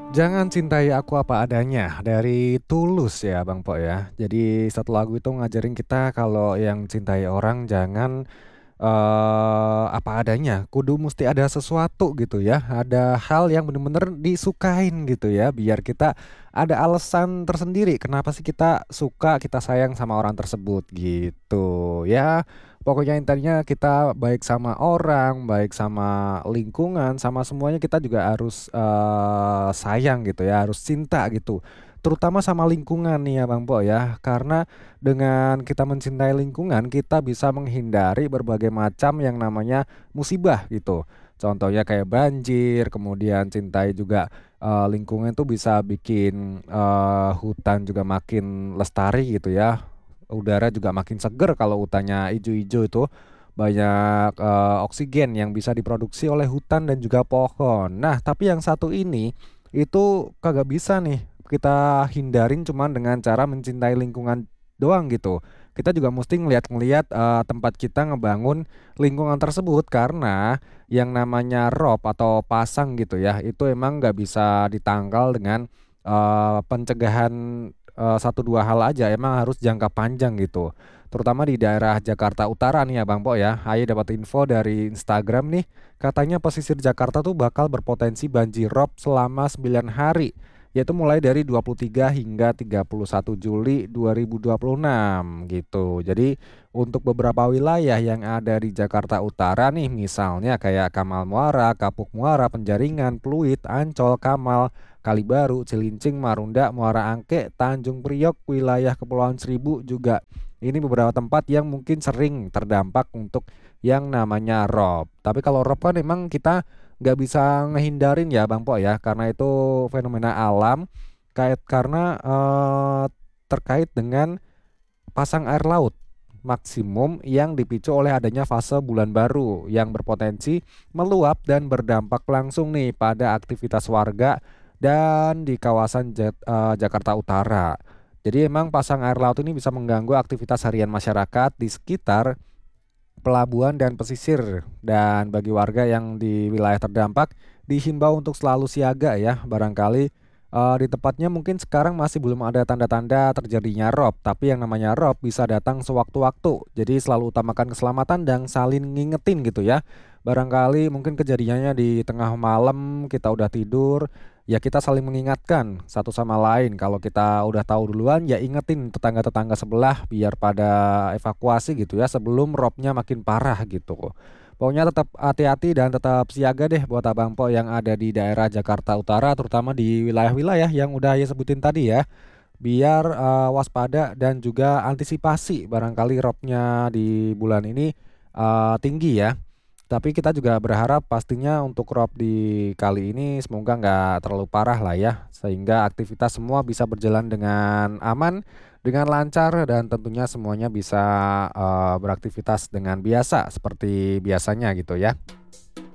Jangan cintai aku apa adanya, dari Tulus ya Bang Po ya. Jadi satu lagu itu ngajarin kita kalau yang cintai orang jangan, apa adanya, kudu musti ada sesuatu gitu ya, ada hal yang bener-bener disukain gitu ya, biar kita ada alasan tersendiri kenapa sih kita suka, kita sayang sama orang tersebut gitu. Ya pokoknya intinya kita baik sama orang, baik sama lingkungan, sama semuanya kita juga harus, sayang gitu ya, harus cinta gitu. Terutama sama lingkungan nih ya Bang Po ya, karena dengan kita mencintai lingkungan, kita bisa menghindari berbagai macam yang namanya musibah gitu. Contohnya kayak banjir, kemudian cintai juga, lingkungan tuh bisa bikin, hutan juga makin lestari gitu ya. Udara juga makin seger kalau hutannya ijo-ijo itu, banyak, oksigen yang bisa diproduksi oleh hutan dan juga pohon. Nah, tapi yang satu ini, itu kagak bisa nih kita hindarin cuman dengan cara mencintai lingkungan doang gitu. Kita juga mesti ngelihat-ngelihat, tempat kita ngebangun lingkungan tersebut karena yang namanya rob atau pasang gitu ya, itu emang nggak bisa ditangkal dengan, pencegahan, 1, 2 hal aja, emang harus jangka panjang gitu. Terutama di daerah Jakarta Utara nih ya Bang Po ya, Aye dapat info dari Instagram nih, katanya pesisir Jakarta tuh bakal berpotensi banjir rob selama 9 hari. Yaitu mulai dari 23 hingga 31 Juli 2026 gitu. Jadi untuk beberapa wilayah yang ada di Jakarta Utara nih misalnya kayak Kamal Muara, Kapuk Muara, Penjaringan, Pluit, Ancol, Kamal, Kalibaru, Cilincing, Marunda, Muara Angke, Tanjung Priok, wilayah Kepulauan Seribu juga. Ini beberapa tempat yang mungkin sering terdampak untuk yang namanya rob. Tapi kalau rob kan memang kita nggak bisa ngehindarin ya Bang Po ya, karena itu fenomena alam karena terkait dengan pasang air laut maksimum yang dipicu oleh adanya fase bulan baru yang berpotensi meluap dan berdampak langsung nih pada aktivitas warga dan di kawasan Jakarta Utara. Jadi emang pasang air laut ini bisa mengganggu aktivitas harian masyarakat di sekitar pelabuhan dan pesisir. Dan bagi warga yang di wilayah terdampak dihimbau untuk selalu siaga ya. Barangkali di tempatnya mungkin sekarang masih belum ada tanda-tanda terjadinya rob, tapi yang namanya rob bisa datang sewaktu-waktu. Jadi selalu utamakan keselamatan dan saling ngingetin gitu ya. Barangkali mungkin kejadiannya di tengah malam kita udah tidur, ya kita saling mengingatkan satu sama lain. Kalau kita udah tahu duluan ya ingetin tetangga-tetangga sebelah biar pada evakuasi gitu ya sebelum robnya makin parah gitu. Pokoknya tetap hati-hati dan tetap siaga deh buat Abang Po yang ada di daerah Jakarta Utara terutama di wilayah-wilayah yang udah ya sebutin tadi ya. Biar waspada dan juga antisipasi barangkali robnya di bulan ini tinggi ya. Tapi kita juga berharap pastinya untuk rob di kali ini semoga nggak terlalu parah lah ya, sehingga aktivitas semua bisa berjalan dengan aman, dengan lancar dan tentunya semuanya bisa, beraktivitas dengan biasa seperti biasanya gitu ya.